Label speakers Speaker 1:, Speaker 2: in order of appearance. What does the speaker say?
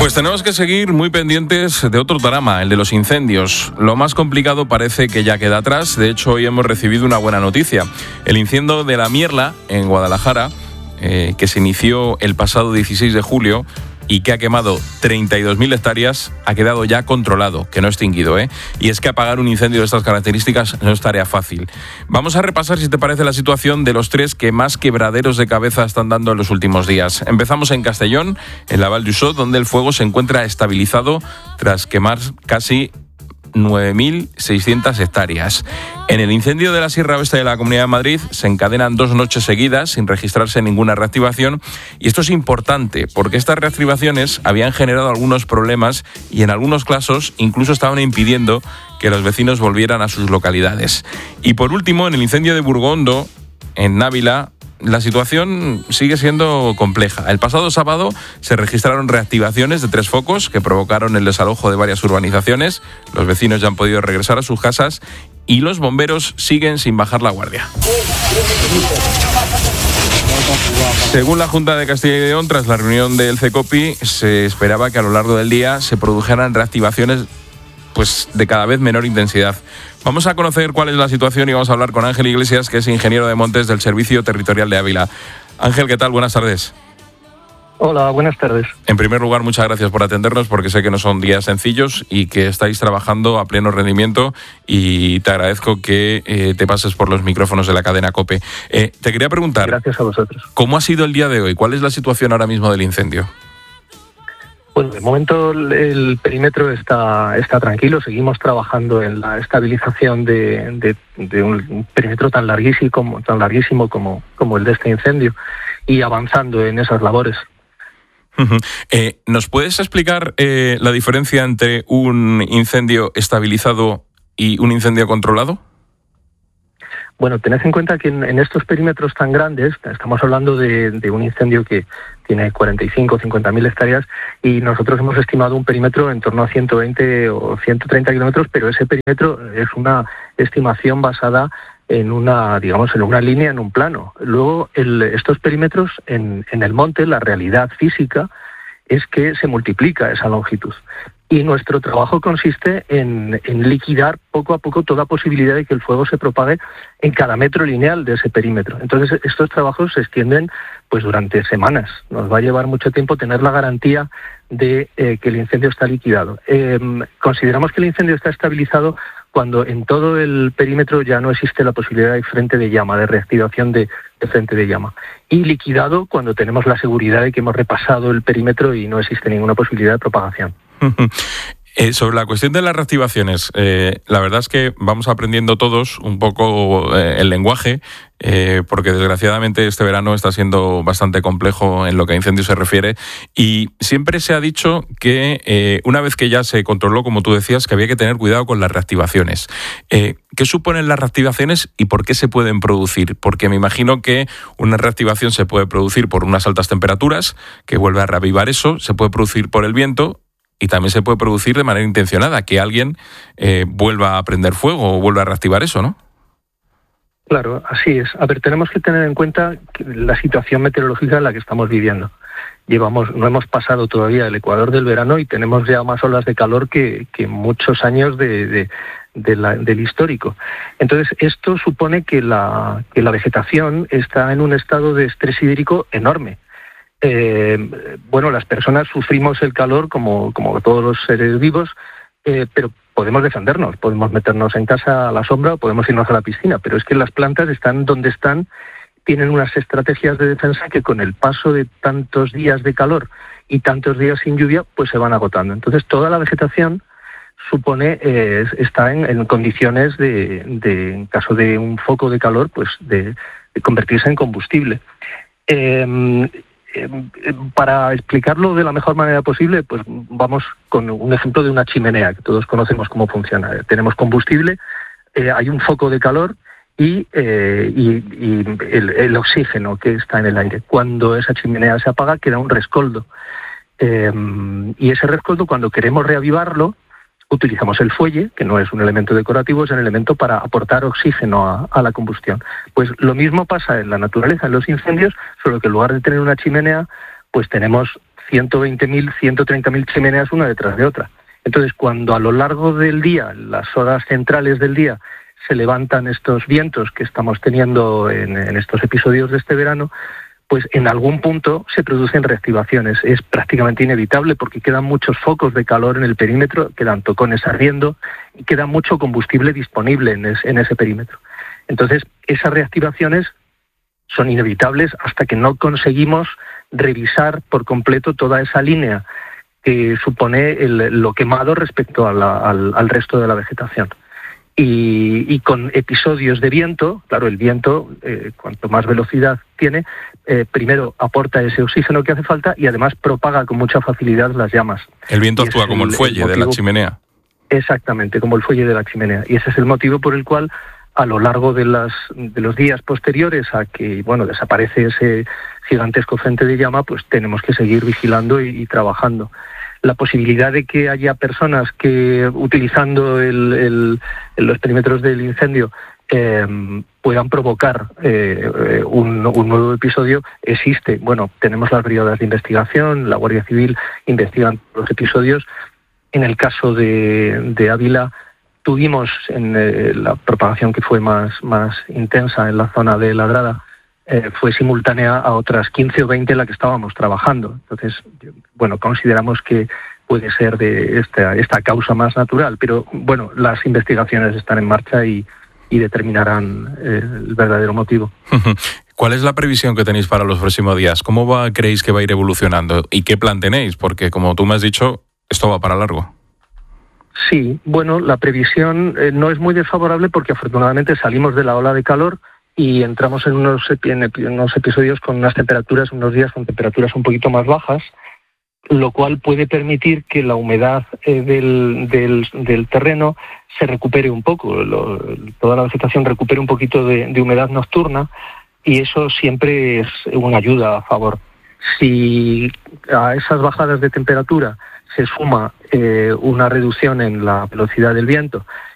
Speaker 1: Pues tenemos que seguir muy pendientes de otro drama, el de los incendios. Lo más complicado parece que ya queda atrás. De hecho, hoy hemos recibido una buena noticia. El incendio de La Mierla, en Guadalajara, que se inició el pasado 16 de julio y que ha quemado 32.000 hectáreas, ha quedado ya controlado, que no extinguido, ¿eh? Y es que apagar un incendio de estas características no es tarea fácil. Vamos a repasar, si te parece, la situación de los tres que más quebraderos de cabeza están dando en los últimos días. Empezamos en Castellón, en la Val d'Uixó, donde el fuego se encuentra estabilizado tras quemar casi 9.600 hectáreas. En el incendio de la Sierra Oeste de la Comunidad de Madrid se encadenan 2 noches seguidas sin registrarse ninguna reactivación, y esto es importante porque estas reactivaciones habían generado algunos problemas y en algunos casos incluso estaban impidiendo que los vecinos volvieran a sus localidades. Y por último, en el incendio de Burgondo, en Ávila, la situación sigue siendo compleja. El pasado sábado se registraron reactivaciones de 3 focos que provocaron el desalojo de varias urbanizaciones. Los vecinos ya han podido regresar a sus casas y los bomberos siguen sin bajar la guardia. Según la Junta de Castilla y León, tras la reunión del CECOPI, se esperaba que a lo largo del día se produjeran reactivaciones de cada vez menor intensidad. Vamos a conocer cuál es la situación y vamos a hablar con Ángel Iglesias, que es ingeniero de montes del Servicio Territorial de Ávila. Ángel, ¿qué tal? Buenas tardes.
Speaker 2: Hola, buenas tardes.
Speaker 1: En primer lugar, muchas gracias por atendernos, porque sé que no son días sencillos y que estáis trabajando a pleno rendimiento, y te agradezco que te pases por los micrófonos de la cadena COPE. Te quería preguntar...
Speaker 2: Gracias a vosotros.
Speaker 1: ¿Cómo ha sido el día de hoy? ¿Cuál es la situación ahora mismo del incendio?
Speaker 2: Bueno, de momento el perímetro está tranquilo. Seguimos trabajando en la estabilización de un perímetro tan larguísimo como el de este incendio, y avanzando en esas labores.
Speaker 1: ¿Nos puedes explicar la diferencia entre un incendio estabilizado y un incendio controlado?
Speaker 2: Bueno, tened en cuenta que en estos perímetros tan grandes, estamos hablando de un incendio que tiene 45 o 50.000 hectáreas, y nosotros hemos estimado un perímetro en torno a 120 o 130 kilómetros, pero ese perímetro es una estimación basada en una línea, en un plano. Luego, estos perímetros en el monte, la realidad física es que se multiplica esa longitud. Y nuestro trabajo consiste en liquidar poco a poco toda posibilidad de que el fuego se propague en cada metro lineal de ese perímetro. Entonces, estos trabajos se extienden durante semanas. Nos va a llevar mucho tiempo tener la garantía de que el incendio está liquidado. Consideramos que el incendio está estabilizado cuando en todo el perímetro ya no existe la posibilidad de frente de llama, de reactivación de frente de llama. Y liquidado cuando tenemos la seguridad de que hemos repasado el perímetro y no existe ninguna posibilidad de propagación.
Speaker 1: Sobre la cuestión de las reactivaciones, la verdad es que vamos aprendiendo todos un poco el lenguaje, porque desgraciadamente este verano está siendo bastante complejo en lo que a incendios se refiere, y siempre se ha dicho que una vez que ya se controló, como tú decías, que había que tener cuidado con las reactivaciones. ¿Qué suponen las reactivaciones y por qué se pueden producir? Porque me imagino que una reactivación se puede producir por unas altas temperaturas, que vuelve a reavivar eso, se puede producir por el viento, y también se puede producir de manera intencionada, que alguien vuelva a prender fuego o vuelva a reactivar eso, ¿no?
Speaker 2: Claro, así es. A ver, tenemos que tener en cuenta la situación meteorológica en la que estamos viviendo. No hemos pasado todavía el ecuador del verano y tenemos ya más olas de calor que muchos años del histórico. Entonces, esto supone que la vegetación está en un estado de estrés hídrico enorme. Las personas sufrimos el calor como todos los seres vivos, pero podemos defendernos, podemos meternos en casa a la sombra o podemos irnos a la piscina, pero es que las plantas están donde están, tienen unas estrategias de defensa que con el paso de tantos días de calor y tantos días sin lluvia, pues se van agotando. Entonces toda la vegetación está en condiciones en caso de un foco de calor, de convertirse en combustible. Para explicarlo de la mejor manera posible, vamos con un ejemplo de una chimenea, que todos conocemos cómo funciona. Tenemos combustible, hay un foco de calor y el oxígeno que está en el aire. Cuando esa chimenea se apaga, queda un rescoldo. Y ese rescoldo, cuando queremos reavivarlo, utilizamos el fuelle, que no es un elemento decorativo, es un elemento para aportar oxígeno a la combustión. Pues lo mismo pasa en la naturaleza, en los incendios, solo que en lugar de tener una chimenea, pues tenemos 120.000, 130.000 chimeneas una detrás de otra. Entonces, cuando a lo largo del día, las horas centrales del día, se levantan estos vientos que estamos teniendo en estos episodios de este verano, pues en algún punto se producen reactivaciones. Es prácticamente inevitable porque quedan muchos focos de calor en el perímetro, quedan tocones ardiendo y queda mucho combustible disponible en ese perímetro. Entonces, esas reactivaciones son inevitables hasta que no conseguimos revisar por completo toda esa línea que supone lo quemado respecto al resto de la vegetación. Y con episodios de viento, claro, el viento, cuanto más velocidad tiene, primero aporta ese oxígeno que hace falta y además propaga con mucha facilidad las llamas.
Speaker 1: El viento actúa como el fuelle de la chimenea.
Speaker 2: Exactamente, como el fuelle de la chimenea. Y ese es el motivo por el cual, a lo largo de los días posteriores a que desaparece ese gigantesco frente de llama, pues tenemos que seguir vigilando y trabajando. La posibilidad de que haya personas que, utilizando los perímetros del incendio, puedan provocar un nuevo episodio existe. Bueno, tenemos las brigadas de investigación, la Guardia Civil investigan los episodios. En el caso de Ávila, tuvimos la propagación que fue más intensa en la zona de Ladrada, fue simultánea a otras 15 o 20 en la que estábamos trabajando. Entonces, bueno, consideramos que puede ser de esta causa más natural, pero bueno, las investigaciones están en marcha y determinarán el verdadero motivo.
Speaker 1: ¿Cuál es la previsión que tenéis para los próximos días? ¿Cómo creéis que va a ir evolucionando? ¿Y qué plan tenéis? Porque, como tú me has dicho, esto va para largo.
Speaker 2: Sí, bueno, la previsión no es muy desfavorable porque afortunadamente salimos de la ola de calor y entramos en unos episodios con unas temperaturas, unos días con temperaturas un poquito más bajas, lo cual puede permitir que la humedad del terreno se recupere un poco, toda la vegetación recupere un poquito de humedad nocturna, y eso siempre es una ayuda a favor. Si a esas bajadas de temperatura se suma una reducción en la velocidad del viento